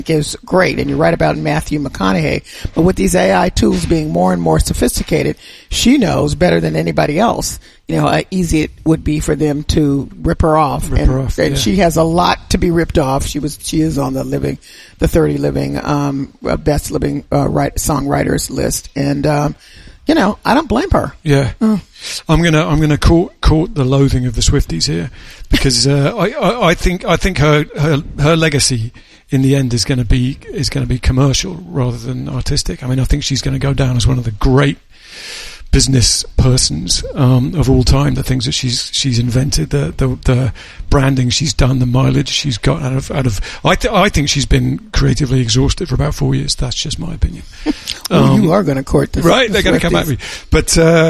is great, and you're right about Matthew McConaughey. But with these AI tools being more and more sophisticated, she knows better than anybody else, how easy it would be for them to rip her off. And she has a lot to be ripped off. She is on the 30 living best living songwriters list, and I don't blame her. Yeah. I'm gonna court the loathing of the Swifties here, because I think her legacy in the end is going to be commercial rather than artistic. I mean, I think she's going to go down as one of the great business persons of all time. The things that she's invented, the branding she's done, the mileage she's got out of. I think she's been creatively exhausted for about 4 years. That's just my opinion. You are going to court this, right? They're going to come at me, but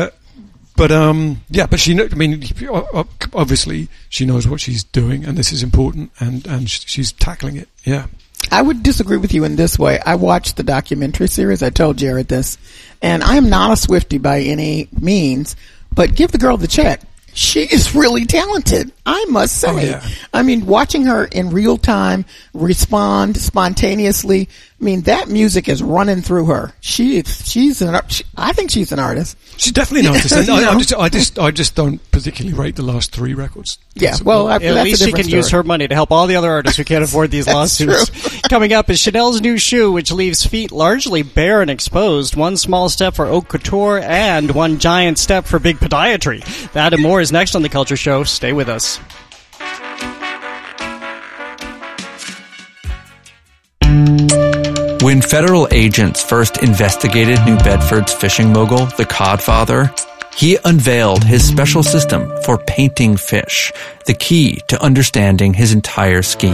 she. I mean, obviously she knows what she's doing, and this is important, and she's tackling it. Yeah. I would disagree with you in this way. I watched the documentary series. I told Jared this, and I am not a Swiftie by any means, but give the girl the check. She is really talented, I must say. Oh, yeah. I mean, watching her in real time respond spontaneously, I mean, that music is running through her. I think she's an artist. She's definitely an artist. And I just don't particularly rate the last 3 records. Yeah, well, at least she can use her money to help all the other artists who can't afford these lawsuits. Coming up is Chanel's new shoe, which leaves feet largely bare and exposed. One small step for haute couture and one giant step for big podiatry. That and more is next on The Culture Show. Stay with us. When federal agents first investigated New Bedford's fishing mogul, the Codfather, he unveiled his special system for painting fish, the key to understanding his entire scheme.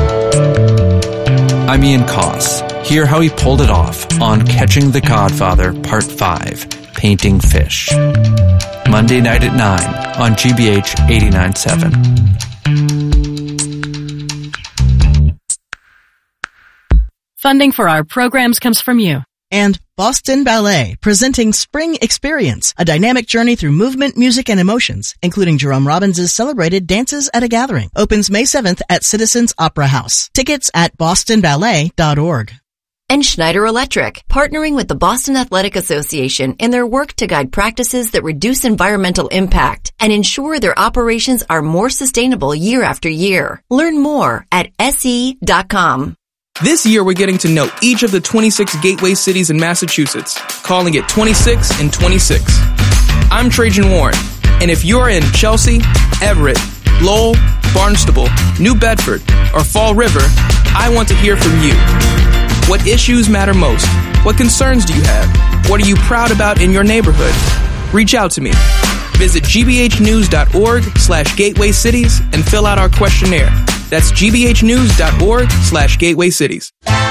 I'm Ian Koss. Hear how he pulled it off on Catching the Codfather Part 5, Painting Fish. Monday night at 9 on GBH 89.7. Funding for our programs comes from you. And Boston Ballet, presenting Spring Experience, a dynamic journey through movement, music, and emotions, including Jerome Robbins' celebrated Dances at a Gathering. Opens May 7th at Citizens Opera House. Tickets at bostonballet.org. And Schneider Electric, partnering with the Boston Athletic Association in their work to guide practices that reduce environmental impact and ensure their operations are more sustainable year after year. Learn more at se.com. This year, we're getting to know each of the 26 gateway cities in Massachusetts, calling it 26 and 26. I'm Trajan Warren, and if you're in Chelsea, Everett, Lowell, Barnstable, New Bedford, or Fall River, I want to hear from you. What issues matter most? What concerns do you have? What are you proud about in your neighborhood? Reach out to me. Visit gbhnews.org/gateway cities and fill out our questionnaire. That's gbhnews.org/gateway cities.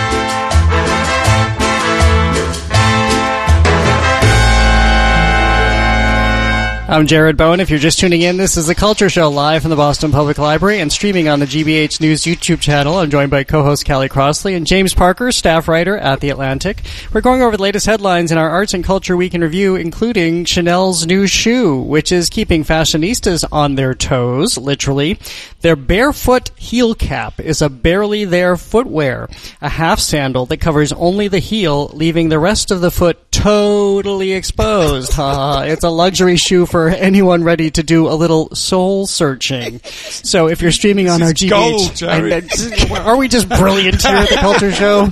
I'm Jared Bowen. If you're just tuning in, this is The Culture Show live from the Boston Public Library and streaming on the GBH News YouTube channel. I'm joined by co-host Callie Crossley and James Parker, staff writer at The Atlantic. We're going over the latest headlines in our Arts and Culture Week in Review, including Chanel's new shoe, which is keeping fashionistas on their toes, literally. Their barefoot heel cap is a barely there footwear, a half sandal that covers only the heel, leaving the rest of the foot totally exposed. It's a luxury shoe for anyone ready to do a little soul searching. So if you're streaming on our GBH, are we just brilliant here at The Culture Show?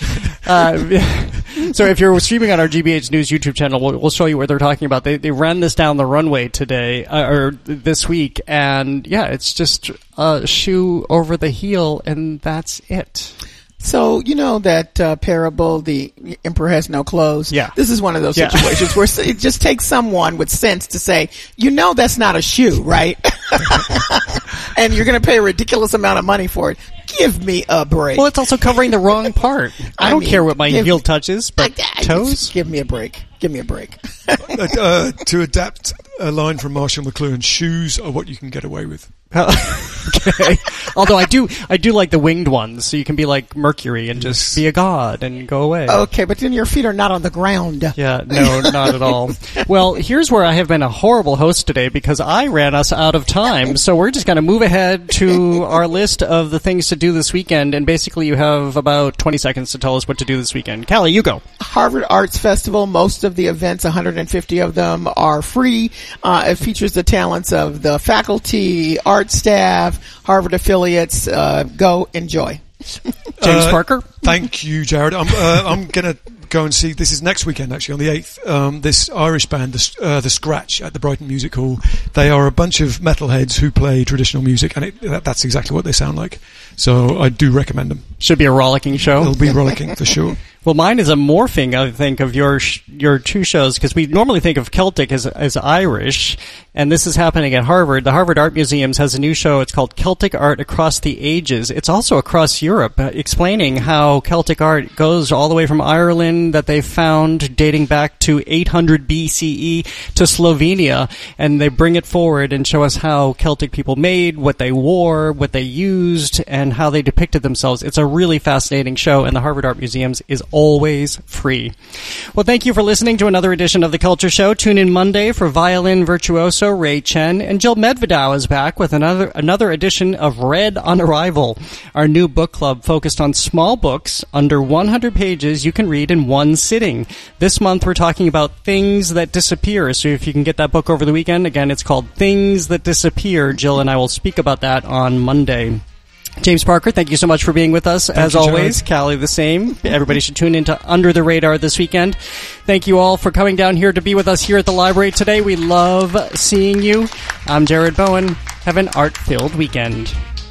So if you're streaming on our GBH News YouTube channel, we'll show you what they're talking about. They ran this down the runway today, or this week, and yeah, it's just a shoe over the heel, and that's it. So, you know that parable, the emperor has no clothes? Yeah. This is one of those situations where it just takes someone with sense to say, that's not a shoe, right? And you're going to pay a ridiculous amount of money for it. Give me a break. Well, it's also covering the wrong part. I don't care what my heel touches, but toes? Give me a break. Give me a break. To adapt a line from Marshall McLuhan, shoes are what you can get away with. Okay. Although I do like the winged ones, so you can be like Mercury and just be a god and go away. Okay, but then your feet are not on the ground. Yeah, no, not at all. Well, here's where I have been a horrible host today because I ran us out of time. So we're just going to move ahead to our list of the things to do this weekend, and basically you have about 20 seconds to tell us what to do this weekend. Callie, you go. Harvard Arts Festival. Most of the events, 150 of them, are free. It features the talents of the faculty, art staff, Harvard affiliates. Go enjoy. James Parker. Thank you, Jared. I'm going to go and see. This is next weekend, actually, on the 8th. This Irish band, the Scratch, at the Brighton Music Hall. They are a bunch of metalheads who play traditional music, and that's exactly what they sound like. So I do recommend them. Should be a rollicking show. It'll be rollicking for sure. Well, mine is a morphing, I think, of your two shows, because we normally think of Celtic as Irish, and this is happening at Harvard. The Harvard Art Museums has a new show. It's called Celtic Art Across the Ages. It's also across Europe, explaining how Celtic art goes all the way from Ireland, that they found dating back to 800 BCE, to Slovenia, and they bring it forward and show us how Celtic people made, what they wore, what they used, and how they depicted themselves. It's a really fascinating show, and the Harvard Art Museums is always free. Well, thank you for listening to another edition of The Culture Show. Tune in Monday for violin virtuoso Ray Chen, and Jill Medvedow is back with another edition of Read on Arrival, our new book club focused on small books under 100 pages you can read in one sitting. This month we're talking about Things That Disappear, so if you can get that book over the weekend, again, it's called Things That Disappear. Jill and I will speak about that on Monday. James Parker, thank you so much for being with us. As always, Callie the same. Everybody should tune into Under the Radar this weekend. Thank you all for coming down here to be with us here at the library today. We love seeing you. I'm Jared Bowen. Have an art-filled weekend.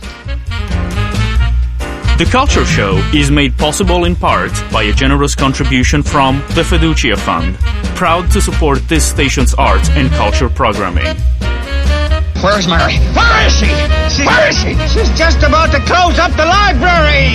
The Culture Show is made possible in part by a generous contribution from the Fiducia Fund, proud to support this station's art and culture programming. Where's Mary? Where is she? Where is she? She's just about to close up the library!